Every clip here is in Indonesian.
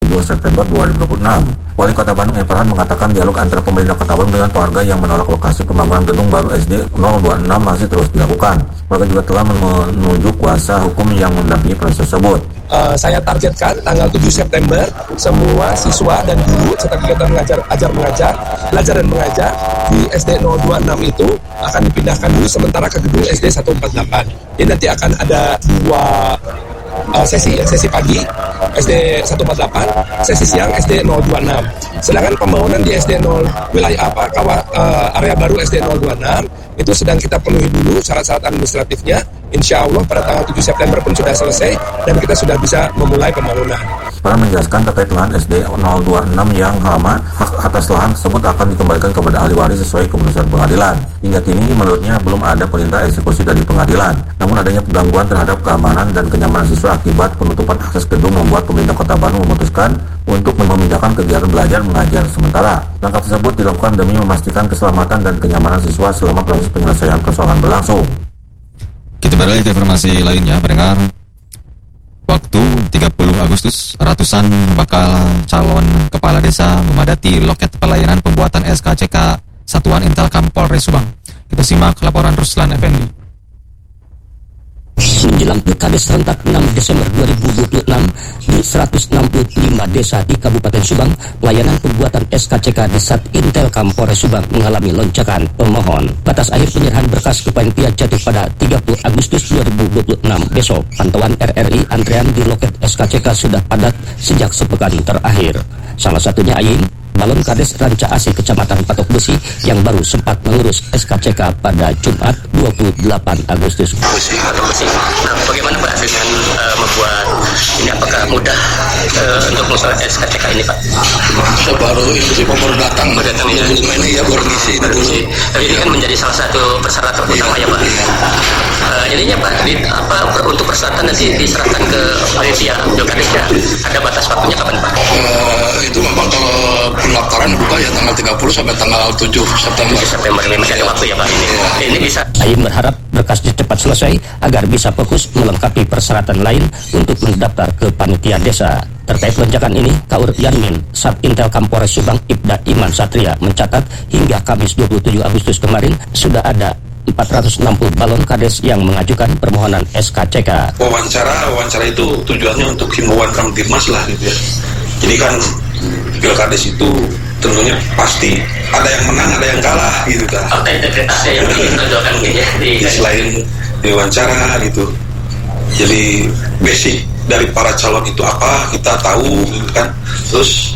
2 September 2026. Wali Kota Bandung M. Farhan mengatakan dialog antara pemerintah Kota Bandung dengan warga yang menolak lokasi pembangunan gedung baru SD 026 masih terus dilakukan. Warga juga telah menunjuk kuasa hukum yang mendampingi proses tersebut. Saya targetkan tanggal 7 September semua siswa dan guru serta kegiatan belajar dan mengajar di SD 026 itu akan dipindahkan dulu sementara ke gedung SD 148. Jadi nanti akan ada 2 sesi pagi SD 148, sesi siang SD 026. Sedangkan pembangunan di SD 0 area baru SD 026 itu sedang kita penuhi dulu syarat-syarat administratifnya. Insya Allah pada tanggal 7 September pun sudah selesai dan kita sudah bisa memulai pembangunan. Farhan menjelaskan terkait lahan SD 026 yang lama, hak atas lahan tersebut akan dikembalikan kepada ahli waris sesuai keputusan pengadilan. Hingga kini menurutnya belum ada perintah eksekusi dari pengadilan. Namun adanya gangguan terhadap keamanan dan kenyamanan siswa akibat penutupan akses gedung membuat pemerintah Kota Bandung memutuskan untuk memindahkan kegiatan belajar mengajar sementara. Langkah tersebut dilakukan demi memastikan keselamatan dan kenyamanan siswa selama proses penyelesaian persoalan berlangsung. Kita beralih ke informasi lainnya, pendengar. Waktu 30 Agustus, ratusan bakal calon kepala desa memadati loket pelayanan pembuatan SKCK Satuan Intelkam Polres Subang. Kita simak laporan Ruslan Effendi. Menjelang Pilkada serentak 6 Desember 2026 di 165 desa di Kabupaten Subang, pelayanan pembuatan SKCK di Satintelkam Polres Subang mengalami lonjakan pemohon. Batas akhir penyerahan berkas ke panitia jatuh pada 30 Agustus 2026 besok. Pantauan RRI antrean di loket SKCK sudah padat sejak sepekan terakhir. Salah satunya Ayin, Balon Kades Ranca Asih Kecamatan Patok Besi yang baru sempat mengurus SKCK pada Jumat 28 Agustus. Bagaimana Pak dengan membuat ini, apakah mudah untuk mengurus SKCK ini Pak? Baru itu sih baru datang ya. Ini ya baru ngisi dulu. Tapi ini kan menjadi salah satu persyaratan utama ya Pak. Jadinya Pak, untuk persyaratan nanti diserahkan ke panitia Pilkadesnya, ada batas waktunya kapan Pak? Itu memang kalau pendaftaran buka ya tanggal 30 sampai tanggal 7 September. 7 September ini masih ada waktu ya Pak ini. Ini bisa. Ayin berharap berkasnya cepat selesai agar bisa fokus melengkapi persyaratan lain untuk mendaftar ke panitia desa. Terkait lonjakan ini, Kaur Yanmin, Satintelkam Polres Subang Ibda Iman Satria mencatat hingga Kamis 27 Agustus kemarin sudah ada 460 balon kades yang mengajukan permohonan SKCK. Wawancara itu tujuannya untuk himbauan Kamtibmas lah gitu ya. Jadi kan Pilkades itu tentunya pasti ada yang menang, ada yang kalah gitu kan. Ada interpretasi yang ditonjolkan gitu ya. Selain diwawancara gitu. Jadi basic dari para calon itu apa kita tahu gitu kan. Terus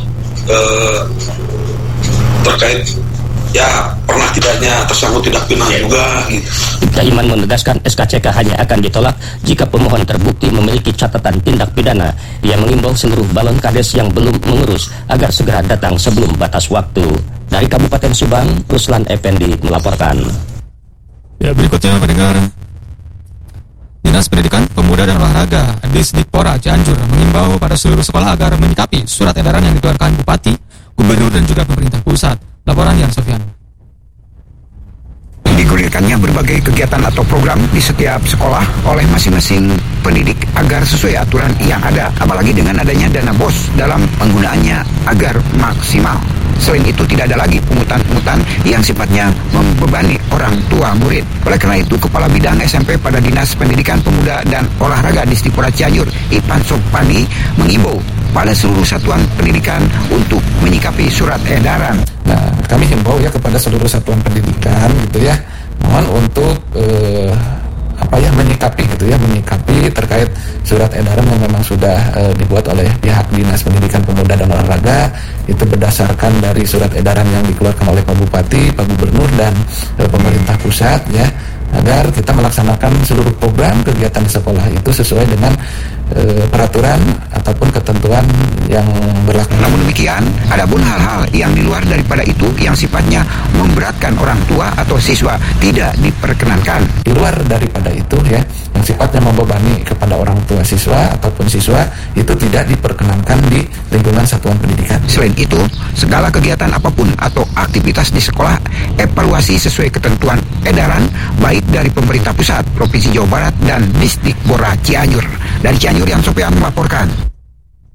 terkait ya pernah tidaknya tersangkut tidak pernah juga gitu. Ibda Iman menegaskan SKCK hanya akan ditolak jika pemohon terbukti memiliki catatan tindak pidana. Ia mengimbau seluruh balon kades yang belum mengurus agar segera datang sebelum batas waktu. Dari Kabupaten Subang, Ruslan Effendi melaporkan. Ya, berikutnya pendengar. Dinas Pendidikan, Pemuda dan Olahraga Disdikpora Cianjur mengimbau pada seluruh sekolah agar menyikapi surat edaran yang dikeluarkan Bupati, Gubernur dan juga pemerintah pusat. Laporan Yan Sofyan. Digulirkannya berbagai kegiatan atau program di setiap sekolah oleh masing-masing pendidik agar sesuai aturan yang ada, apalagi dengan adanya dana BOS dalam penggunaannya agar maksimal. Selain itu tidak ada lagi pungutan-pungutan yang sifatnya membebani orang tua murid. Oleh karena itu, Kepala Bidang SMP pada Dinas Pendidikan Pemuda dan Olahraga Disdikpora Cianjur, Ipan Sopandi, mengimbau pada seluruh satuan pendidikan untuk menyikapi surat edaran. Nah, kami himbau ya kepada seluruh satuan pendidikan gitu ya, mohon untuk menyikapi terkait surat edaran yang memang sudah dibuat oleh pihak Dinas Pendidikan Pemuda dan Olahraga. Itu berdasarkan dari surat edaran yang dikeluarkan oleh Pak Bupati, Pak Gubernur dan pemerintah pusat ya, agar kita melaksanakan seluruh program kegiatan di sekolah itu sesuai dengan peraturan ataupun ketentuan yang berlaku. Namun demikian, ada pun hal-hal yang di luar daripada itu yang sifatnya memberatkan orang tua atau siswa tidak diperkenankan. Di luar daripada itu ya, yang sifatnya membebani kepada orang tua siswa ataupun siswa itu tidak diperkenankan di lingkungan satuan pendidikan. Selain itu, segala kegiatan apapun atau aktivitas di sekolah evaluasi sesuai ketentuan edaran baik dari pemerintah pusat, Provinsi Jawa Barat dan Disdikpora Cianjur. Dari Cianjur, Yang Sopian melaporkan.